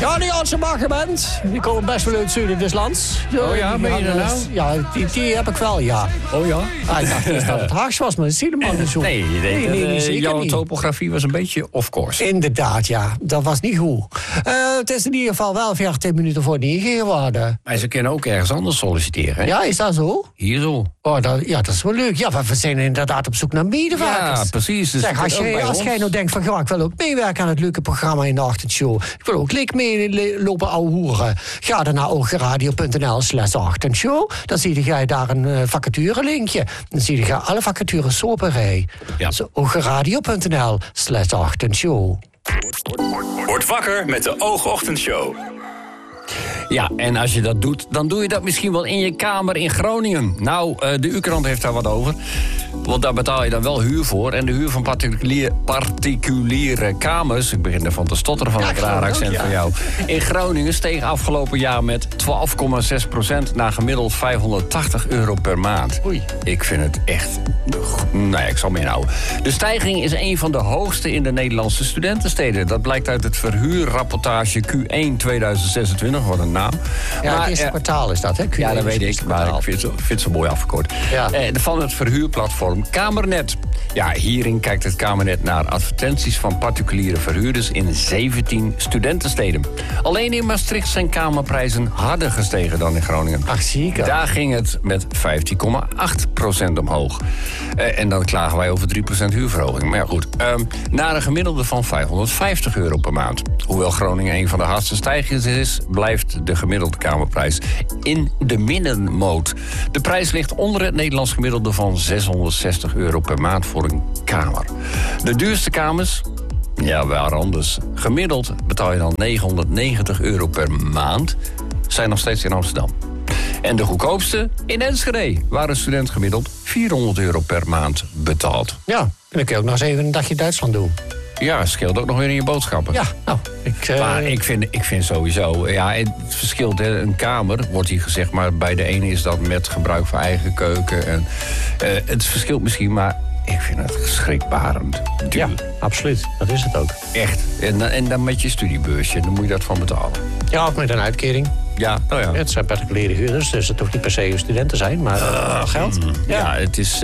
Ja, die oudste bakker bent. Die komen best wel uit het zuiden des lands. Oh ja, ben je er nou? Ja, die heb ik wel, ja. Oh ja? Ik dacht eerst dat het Haags was, maar dat zie je helemaal niet zo. Nee, zeker jouw niet. topografie was een beetje off course. Inderdaad, ja. Dat was niet goed. Het is in ieder geval wel 14 minuten voor 9 geworden. Maar ze kunnen ook ergens anders solliciteren, hè? Ja, is dat zo? Hier zo. Oh, dat is wel leuk. Ja, we zijn inderdaad op zoek naar medewerkers. Ja, precies. Dus Zeg, als jij nou denkt van, ja, ik wil ook meewerken aan het leuke programma in de ochtendshow. Ik wil ook leuk meelopen ouwehoeren. Ga dan naar ogeradio.nl/ochtendshow. Dan zie je daar een vacaturelinkje. Dan zie je alle vacatures op een rij. Ja. Dus ogeradio.nl/ochtendshow. Word wakker met de Oogochtendshow. Ja, en als je dat doet, dan doe je dat misschien wel in je kamer in Groningen. Nou, de U-krant heeft daar wat over. Want daar betaal je dan wel huur voor. En de huur van particuliere kamers... ik begin ervan te stotteren van het rare accent van jou... in Groningen steeg afgelopen jaar met 12,6% naar gemiddeld €580 per maand. Oei. Ik vind het echt... Nou ja, ik zal me inhouden. De stijging is een van de hoogste in de Nederlandse studentensteden. Dat blijkt uit het verhuurrapportage Q1 2026, wat een naam. Ja, Maar, het eerste kwartaal is dat, hè? ja, dat weet ik, maar ik vind het zo mooi afgekort. Ja. Van het verhuurplatform Kamernet. Ja, hierin kijkt het Kamernet naar advertenties van particuliere verhuurders in 17 studentensteden. Alleen in Maastricht zijn kamerprijzen harder gestegen dan in Groningen. Ach, zeker. Daar ging het met 15,8% omhoog. En dan klagen wij over 3% huurverhoging. Maar ja, goed. Naar een gemiddelde van €550 per maand. Hoewel Groningen een van de hardste stijgers is, blijft de gemiddelde kamerprijs in de middenmoot. De prijs ligt onder het Nederlands gemiddelde van €660 per maand voor een kamer. De duurste kamers, ja, waar anders. Gemiddeld betaal je dan €990 per maand. Zijn nog steeds in Amsterdam. En de goedkoopste in Enschede, waar een student gemiddeld €400 per maand betaalt. Ja, en dan kun je ook nog eens even een dagje Duitsland doen. Ja, scheelt ook nog weer in je boodschappen. Ja, nou, Maar ik vind sowieso... Ja, het verschilt, hè, een kamer, wordt hier gezegd... maar bij de ene is dat met gebruik van eigen keuken. En, het verschilt misschien, maar ik vind het schrikbarend duur. Ja, absoluut. Dat is het ook. Echt. En dan met je studiebeursje, dan moet je dat van betalen. Ja, of met een uitkering. Ja, nou ja. Het zijn particuliere huurders, dus het hoeft niet per se studenten te zijn, maar geld. Ja, het is...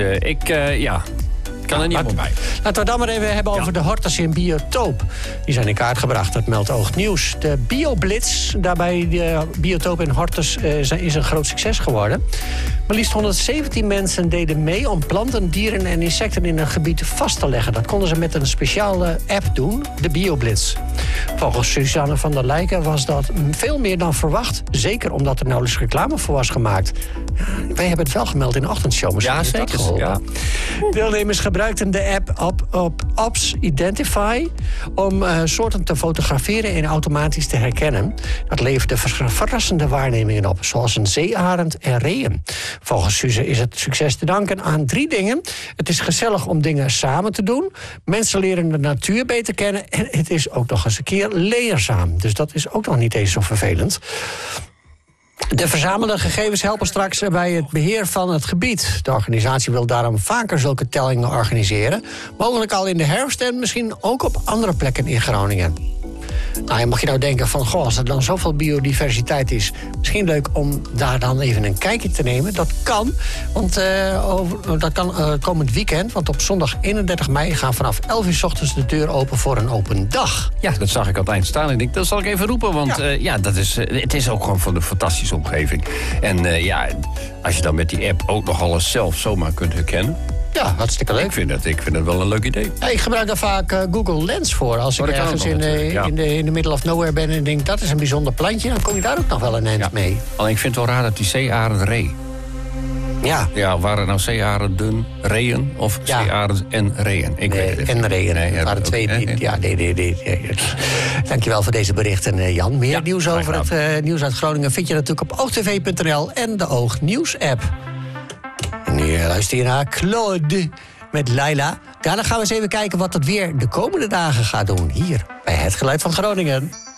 Ik kan er niet meer bij. Laten we dan maar even hebben over de hortus in Biotoop. Die zijn in kaart gebracht, dat meldt Oog Nieuws. De BioBlitz, daarbij de Biotoop in Hortus, is een groot succes geworden. Maar liefst 117 mensen deden mee om planten, dieren en insecten in een gebied vast te leggen. Dat konden ze met een speciale app doen, de BioBlitz. Volgens Suzanne van der Lijken was dat veel meer dan verwacht. Zeker omdat er nauwelijks reclame voor was gemaakt. Wij hebben het wel gemeld in de ochtendshow. Misschien Ja, is dat zeker. geholpen. Ja. Deelnemers gebruikten de app op Ops Identify om soorten te fotograferen en automatisch te herkennen. Dat leverde verrassende waarnemingen op, zoals een zeearend en reeën. Volgens Suze is het succes te danken aan 3 dingen. Het is gezellig om dingen samen te doen. Mensen leren de natuur beter kennen. En het is ook nog eens een keer leerzaam. Dus dat is ook nog niet eens zo vervelend. De verzamelde gegevens helpen straks bij het beheer van het gebied. De organisatie wil daarom vaker zulke tellingen organiseren. Mogelijk al in de herfst en misschien ook op andere plekken in Groningen. Nou, mag je nou denken van, goh, als er dan zoveel biodiversiteit is, misschien leuk om daar dan even een kijkje te nemen. Dat kan, want dat kan komend weekend, want op zondag 31 mei gaan vanaf 11 uur 's ochtends de deur open voor een open dag. Ja, dat zag ik aan het eind staan. Ik denk, dat zal ik even roepen, want het is ook gewoon van de fantastische omgeving. En als je dan met die app ook nog alles zelf zomaar kunt herkennen. Ja, hartstikke leuk. Ik vind het wel een leuk idee. Ja, ik gebruik daar vaak Google Lens voor. Als ik ergens in de middle of nowhere ben en denk, dat is een bijzonder plantje, dan kom je daar ook nog wel een eind mee. Alleen ik vind het wel raar dat die zeearend ree. Ja. Ja, waren het nou zeearenden, reeën of zeearend en reeën? Ik weet het en reeën. Nee, het waren twee. Nee. Dankjewel voor deze berichten, Jan. Meer nieuws over het nieuws uit Groningen vind je natuurlijk op oogtv.nl en de Oog Nieuws app. En nu luister je naar Claude met Laila. Daarna gaan we eens even kijken wat het weer de komende dagen gaat doen. Hier bij Het Geluid van Groningen.